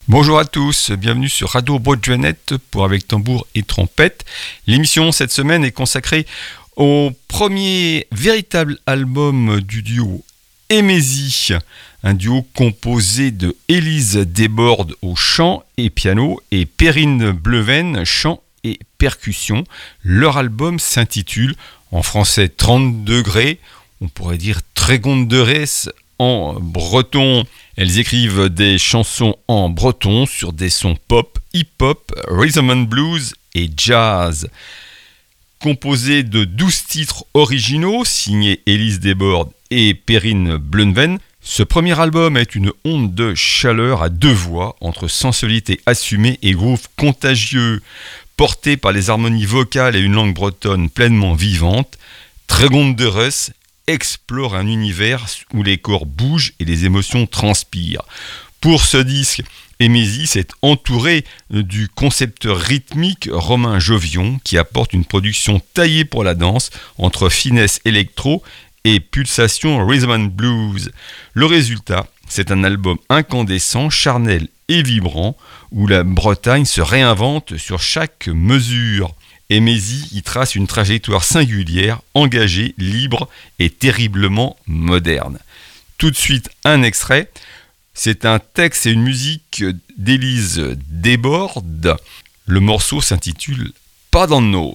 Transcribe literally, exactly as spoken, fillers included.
Bonjour à tous, bienvenue sur Radio Broadjoanette pour Avec Tambour et Trompette. L'émission cette semaine est consacrée au premier véritable album du duo Emezi, un duo composé de Élise Desbordes au chant et piano et Perrine Bleuven, chant et percussion. Leur album s'intitule en français trente degrés, on pourrait dire Trégonde de Res en breton. Elles écrivent des chansons en breton sur des sons pop, hip-hop, rhythm and blues et jazz. Composé de douze titres originaux, signés Élise Desbordes et Perrine Bleuven, ce premier album est une onde de chaleur à deux voix, entre sensualité assumée et groove contagieux. Porté par les harmonies vocales et une langue bretonne pleinement vivante, Trégonde de Res explore un univers où les corps bougent et les émotions transpirent. Pour ce disque, Emezi s'est entouré du concepteur rythmique Romain Jovion qui apporte une production taillée pour la danse entre finesse électro et pulsation rhythm and blues. Le résultat, c'est un album incandescent, charnel et vibrant où la Bretagne se réinvente sur chaque mesure. Emezi y trace une trajectoire singulière, engagée, libre et terriblement moderne. Tout de suite, un extrait. C'est un texte et une musique d'Élise Desbordes. Le morceau s'intitule « Pas dans nos ».